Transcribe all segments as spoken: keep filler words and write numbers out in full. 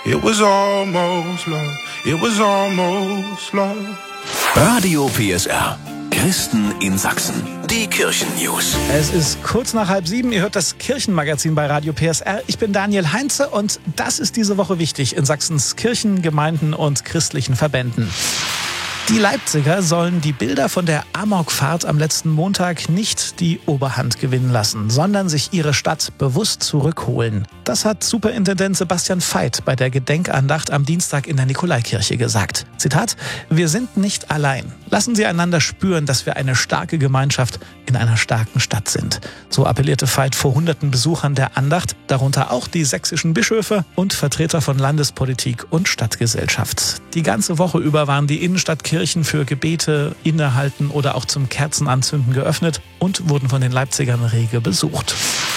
It was almost love. It was almost love. Radio P S R. Christen in Sachsen. Die Kirchen-News. Es ist kurz nach halb sieben. Ihr hört das Kirchenmagazin bei Radio P S R. Ich bin Daniel Heinze und das ist diese Woche wichtig in Sachsens Kirchen, Gemeinden und christlichen Verbänden. Die Leipziger sollen die Bilder von der Amokfahrt am letzten Montag nicht die Oberhand gewinnen lassen, sondern sich ihre Stadt bewusst zurückholen. Das hat Superintendent Sebastian Veit bei der Gedenkandacht am Dienstag in der Nikolaikirche gesagt. Zitat: Wir sind nicht allein. Lassen Sie einander spüren, dass wir eine starke Gemeinschaft in einer starken Stadt sind. So appellierte Veit vor hunderten Besuchern der Andacht, darunter auch die sächsischen Bischöfe und Vertreter von Landespolitik und Stadtgesellschaft. Die ganze Woche über waren die Innenstadtkirchen für Gebete, Innehalten oder auch zum Kerzenanzünden geöffnet und wurden von den Leipzigern rege besucht.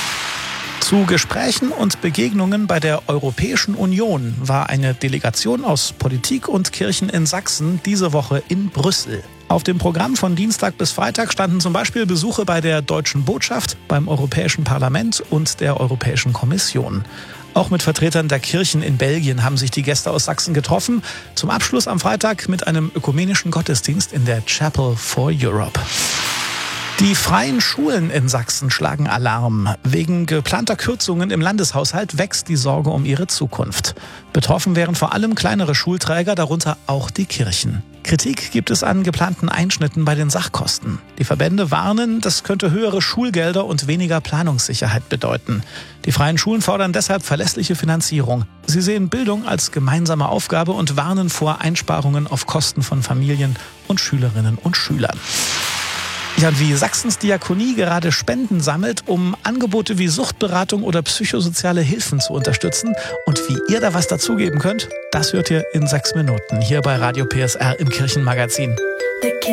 Zu Gesprächen und Begegnungen bei der Europäischen Union war eine Delegation aus Politik und Kirchen in Sachsen diese Woche in Brüssel. Auf dem Programm von Dienstag bis Freitag standen zum Beispiel Besuche bei der Deutschen Botschaft, beim Europäischen Parlament und der Europäischen Kommission. Auch mit Vertretern der Kirchen in Belgien haben sich die Gäste aus Sachsen getroffen. Zum Abschluss am Freitag mit einem ökumenischen Gottesdienst in der Chapel for Europe. Die freien Schulen in Sachsen schlagen Alarm. Wegen geplanter Kürzungen im Landeshaushalt wächst die Sorge um ihre Zukunft. Betroffen wären vor allem kleinere Schulträger, darunter auch die Kirchen. Kritik gibt es an geplanten Einschnitten bei den Sachkosten. Die Verbände warnen, das könnte höhere Schulgelder und weniger Planungssicherheit bedeuten. Die freien Schulen fordern deshalb verlässliche Finanzierung. Sie sehen Bildung als gemeinsame Aufgabe und warnen vor Einsparungen auf Kosten von Familien und Schülerinnen und Schülern. Ja, und wie Sachsens Diakonie gerade Spenden sammelt, um Angebote wie Suchtberatung oder psychosoziale Hilfen zu unterstützen und wie ihr da was dazugeben könnt, das hört ihr in sechs Minuten hier bei Radio P S R im Kirchenmagazin.